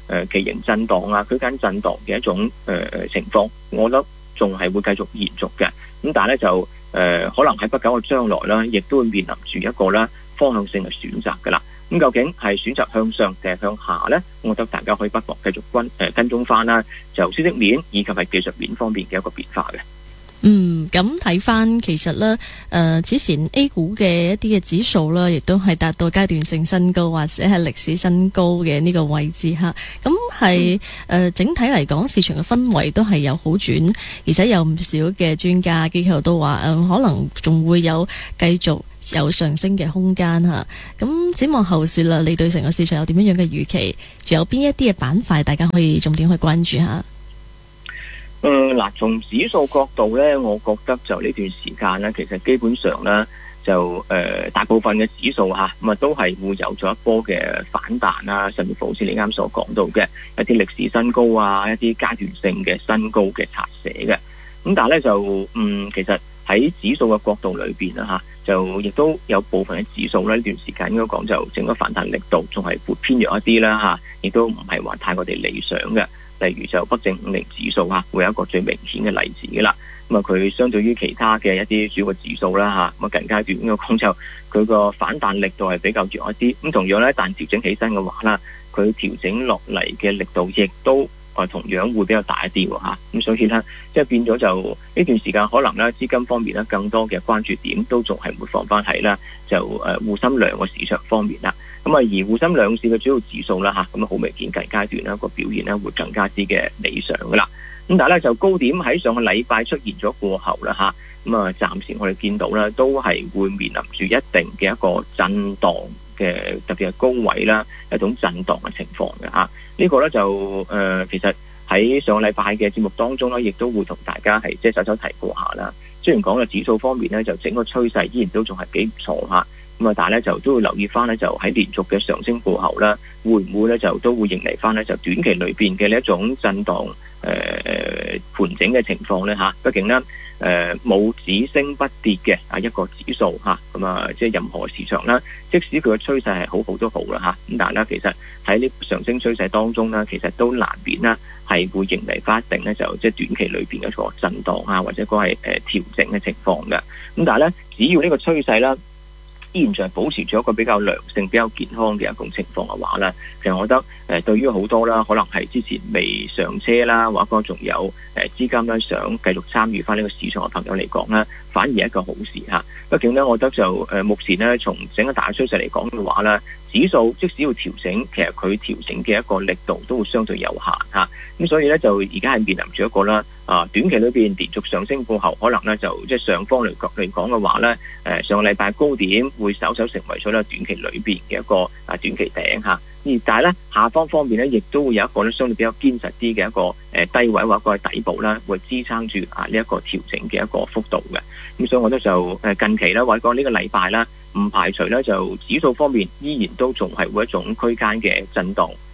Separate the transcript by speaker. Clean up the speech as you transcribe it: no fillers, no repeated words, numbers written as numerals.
Speaker 1: 旗形震盪啊、區間震盪嘅一種情況，我覺得仲係會繼續延續嘅。咁但係咧就可能喺不久嘅將來啦，亦都會面臨住一個咧方向性嘅選擇㗎啦。咁究竟係選擇向上定係向下呢？我覺得大家可以不妨繼續跟蹤翻啦，就消息面以及係技術面方面嘅一個變化嘅。
Speaker 2: 咁睇翻其實咧，之前 A 股嘅一啲嘅指數啦，亦都係達到階段性新高或者係歷史新高嘅呢個位置嚇。咁係整體嚟講，市場嘅氛圍都係有好轉，而且有唔少嘅專家機構都話，可能仲會有繼續有上升嘅空間嚇。咁展望後市啦，你對成個市場有點樣嘅預期？仲有邊一啲嘅板塊大家可以重點去關注下？
Speaker 1: 從指數角度咧，我覺得就呢段時間咧，其實基本上咧就大部分嘅指數嚇咁都係會有咗一波嘅反彈啦，甚至乎好似你啱所講到嘅一啲歷史新高啊，一啲階段性嘅新高嘅拆寫嘅。咁但係咧就其實喺指數嘅角度裏邊啦就亦都有部分嘅指數咧呢段時間應該講就整個反彈力度仲係偏弱一啲啦亦都唔係話太過地理想嘅。例如就北證50指數會有一個最明顯嘅例子嘅啦。咁佢相對於其他嘅一啲主要嘅指數啦咁近階段應該講就佢個反彈力度係比較弱一啲。咁同樣咧，但調整起身嘅話啦，佢調整落嚟嘅力度亦都同樣會比較大一啲喎。咁所以咧，即係變咗就呢段時間可能咧資金方面咧更多嘅關注點都仲係會放翻喺咧就滬深兩個市場方面啦。咁而滬深兩市嘅主要指數啦咁好明顯近階段咧個表現咧會更加之嘅理想噶啦。咁但係咧就高點喺上個禮拜出現咗過後啦咁暫時我哋見到咧都係會面臨住一定嘅一個震盪嘅，特別係高位啦一種震盪嘅情況嘅呢個咧就其實喺上個禮拜嘅節目當中咧，亦都會同大家係即係稍提過下啦。雖然講嘅指數方面咧，就整個趨勢依然都仲係幾唔錯咁但係咧就都會留意翻咧，就喺連續嘅上升過後啦，會唔會咧就都會迎嚟翻咧就短期裏邊嘅呢一種震盪盤整嘅情況咧畢竟咧冇只升不跌嘅一個指數咁即係任何市場啦，即使佢嘅趨勢係好好都好啦咁但係咧其實喺呢上升趨勢當中咧，其實都難免啦係會迎嚟翻一定咧就即係短期裏邊嘅一個震盪或者嗰係調整嘅情況嘅。咁但係咧，只要呢個趨勢啦依然就係保持咗一個比較良性、比較健康嘅一種情況嘅話咧，其實我覺得對於好多啦，可能係之前未上車啦，或者仲有資金咧想繼續參與翻呢個市場嘅朋友嚟講咧，反而係一個好事畢竟咧，我覺得就目前咧，從整個大趨勢嚟講嘅話咧，指數即使要調整，其實佢調整嘅一個力度都會相對有限咁所以咧就而家係面臨住一個啦短期裏邊連續上升過後，可能咧就即係上方嚟講嘅話咧上個禮拜高點會稍稍成為咗咧短期裏邊嘅一個短期頂而但係咧下方方面咧，亦都會有一個咧相對比較堅實啲嘅一個低位或者個底部啦，會支撐住呢一個調整嘅一個幅度嘅。咁所以我覺得就近期咧或者講呢個禮拜啦，唔排除咧就指數方面依然都仲係會一種區間嘅震盪